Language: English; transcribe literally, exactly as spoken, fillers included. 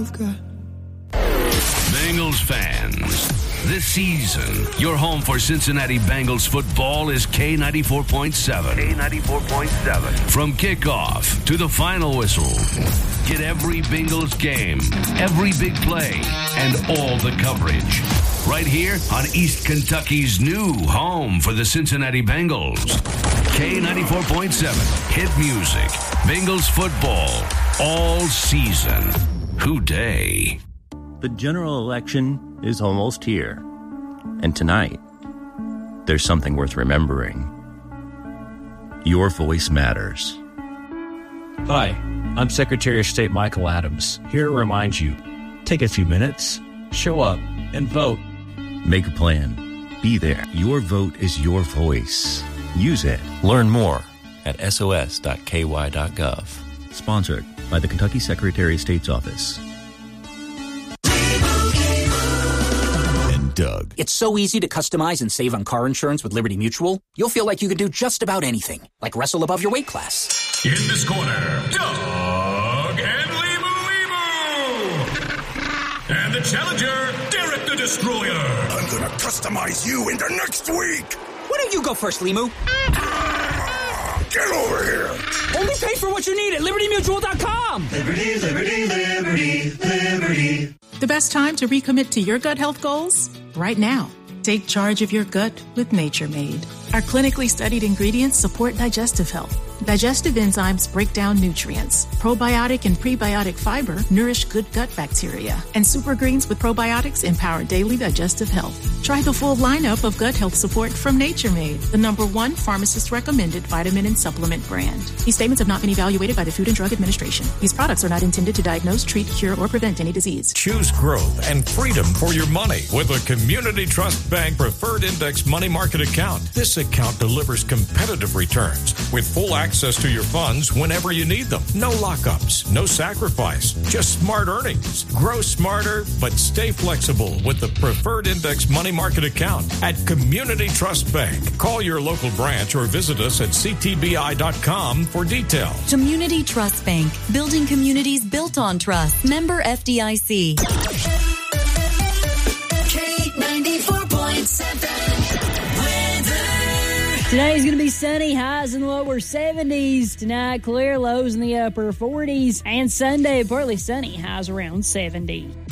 Bengals fans, this season, your home for Cincinnati Bengals football is K ninety-four point seven. K ninety-four point seven. From kickoff to the final whistle, get every Bengals game, every big play, and all the coverage. Right here on East Kentucky's new home for the Cincinnati Bengals. K ninety-four point seven, hit music, Bengals football, all season. Hooday. The general election is almost here. And tonight, there's something worth remembering. Your voice matters. Hi, I'm Secretary of State Michael Adams, here to remind you, take a few minutes, show up, and vote. Make a plan. Be there. Your vote is your voice. Use it. Learn more at S O S dot K Y dot gov. Sponsored by the Kentucky Secretary of State's Office. And Doug. It's so easy to customize and save on car insurance with Liberty Mutual. You'll feel like you can do just about anything, like wrestle above your weight class. In this corner, Doug and Limu Limu. And the challenger, Derek the Destroyer. I'm gonna customize you into next week. Why don't you go first, Limu? Get over here! Only pay for what you need at Liberty Mutual dot com! Liberty, Liberty, Liberty, Liberty. The best time to recommit to your gut health goals? Right now. Take charge of your gut with Nature Made. Our clinically studied ingredients support digestive health. Digestive enzymes break down nutrients. Probiotic and prebiotic fiber nourish good gut bacteria. And super greens with probiotics empower daily digestive health. Try the full lineup of gut health support from Nature Made, the number one pharmacist-recommended vitamin and supplement brand. These statements have not been evaluated by the Food and Drug Administration. These products are not intended to diagnose, treat, cure, or prevent any disease. Choose growth and freedom for your money with a Community Trust Bank Preferred Index Money Market account. This account delivers competitive returns with full access to your funds whenever you need them. No lockups, no sacrifice, just smart earnings. Grow smarter, but stay flexible with the Preferred Index Money Market account at Community Trust Bank. Call your local branch or visit us at C T B I dot com for details. Community Trust Bank, building communities built on trust. Member F D I C. K ninety-four point seven. Today is going to be sunny, highs in the lower seventies. Tonight, clear, lows in the upper forties. And Sunday, partly sunny, highs around seventy.